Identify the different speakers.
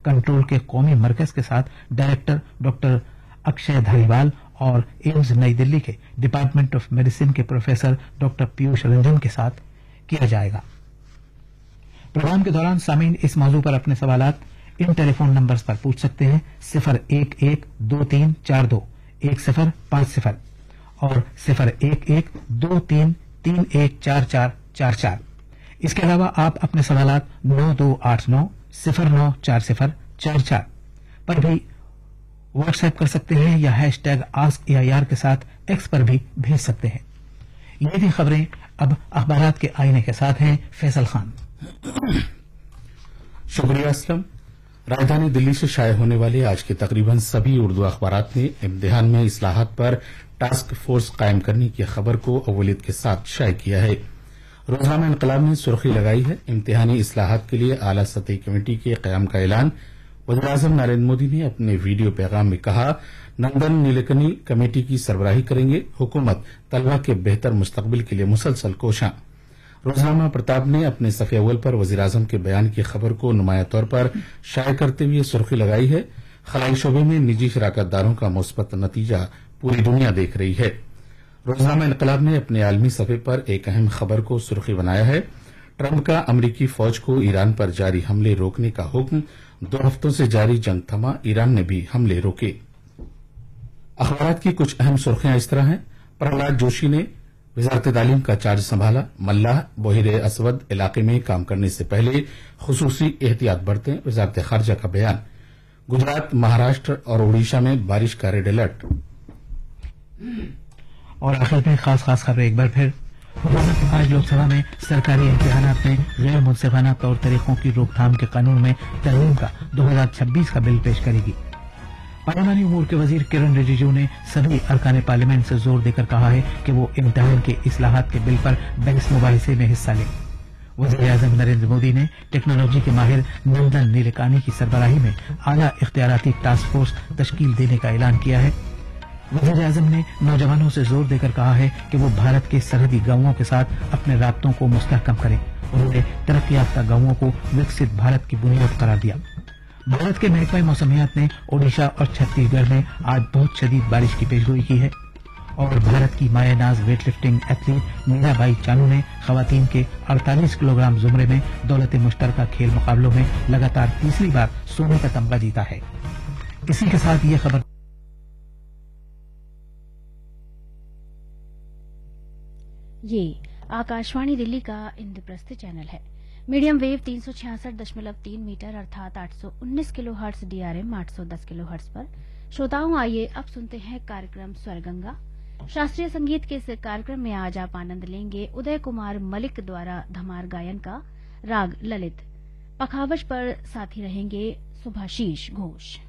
Speaker 1: Control के कौमी मरकज के साथ डायरेक्टर डॉक्टर अक्षय धालीवाल और एम्स नई दिल्ली के डिपार्टमेंट ऑफ मेडिसिन के प्रोफेसर डॉक्टर पीयूष रंजन के साथ किया जाएगा। प्रोग्राम के दौरान सामीन इस मौजू पर अपने सवालात इन टेलीफोन नंबर्स पर पूछ सकते हैं 011-2342-1050 और 011-23314444। इसके अलावा आप अपने सवालात 9289-094044 पर भी व्हाट्सएप कर सकते हैं या #AskAIR के साथ एक्स पर भी भेज सकते हैं। ये थी खबरें। अब अखबारात के आईने के साथ हैं फैसल खान।
Speaker 2: शुक्रिया असलम। राजधानी दिल्ली से शाये होने वाले आज के तकरीबन सभी उर्दू अखबारात ने इम्तिहान में इस्लाहात पर टास्क फोर्स कायम करने की खबर को अव्वलियत के साथ शाये किया है। रोजनामा इनकलाब ने सुर्खी लगाई है, इम्तिहानी इस्लाहात के लिए आला सतही कमेटी के कयाम का ऐलान। वज़ीर-ए-आज़म नरेंद्र मोदी ने अपने वीडियो पैगाम में कहा, नंदन नीलेकनी कमेटी की सरबराही करेंगे, हुकूमत तलबा के बेहतर मुस्तकबिल के लिए मुसलसल कोशां। रोजनामा प्रताप ने अपने सफ़े अव्वल पर वज़ीर-ए-आज़म के बयान की खबर को नुमाया तौर पर शाये करते हुए सुर्खी लगाई है, खलाई शोबे में निजी शराकतदारों का मुस्बत नतीजा पूरी दुनिया देख रही है। रोजनामा इनकलाब ने अपने आलमी सफ़े पर एक अहम खबर को सुर्खी बनाया है, ट्रंप का अमरीकी फौज को ईरान पर जारी हमले रोकने का हुक्म, 2 हफ्तों से जारी जंग थमा, ईरान ने भी हमले रोके। अखबारात की कुछ अहम सुर्खियां इस तरह हैं। प्रहलाद जोशी ने वजारत तालीम का चार्ज संभाला, मल्लाह बहिर असवद इलाके में काम करने से पहले खुसूसी एहतियात बरतें, वजारत खारजा का बयान। गुजरात, महाराष्ट्र और ओडिशा में बारिश का रेड अलर्ट।
Speaker 1: और आखिर में खास खबरें एक बार फिर। हुकूमत आज लोकसभा में सरकारी इम्तिहानात में गैर मुनसिफाना तौर तरीकों की रोकथाम के कानून में तरमीम का 2026 का बिल पेश करेगी। पार्लिमानी उमूर के वजीर किरण रिजिजू ने सभी अरकान पार्लियामेंट से जोर देकर कहा है कि वो इम्तिहान के इस्लाहात के बिल पर बहस मुबाहिसे में हिस्सा लें। वज़ीर-ए-आज़म नरेंद्र मोदी ने टेक्नोलॉजी के माहिर नंदन नीलेकानी की सरबराही में आला इख्तियाराती टास्क फोर्स तश्कील देने का ऐलान किया है। वज़ीर-ए-आज़म ने नौजवानों से जोर देकर कहा है कि वो भारत के सरहदी गांवों के साथ अपने राब्तों को मुस्तहकम करें। उन्होंने तरक्की याफ्ता गांवों को विकसित भारत की बुनियाद करार दिया। भारत के महकमा मौसमियात ने ओडिशा और छत्तीसगढ़ में आज बहुत शदीद बारिश की पेशगोई की है। और भारत की मायानाज वेटलिफ्टिंग एथलीट मीराबाई चानू ने खवातीन के 48 किलोग्राम जुमरे में दौलत मुश्तरका खेल मुकाबलों में लगातार तीसरी बार सोने का तमगा जीता है। इसी के साथ ये खबर
Speaker 3: ये आकाशवाणी दिल्ली का इंद्रप्रस्थ चैनल है। मीडियम वेव 366.3 मीटर अर्थात 819 kilo hertz, DRM 810 kilo hertz पर। श्रोताओं, आइए अब सुनते हैं कार्यक्रम स्वरगंगा। शास्त्रीय संगीत के इस कार्यक्रम में आज आप आनंद लेंगे उदय कुमार मलिक द्वारा धमार गायन का, राग ललित। पखावज पर साथी रहेंगे सुभाशीष घोष।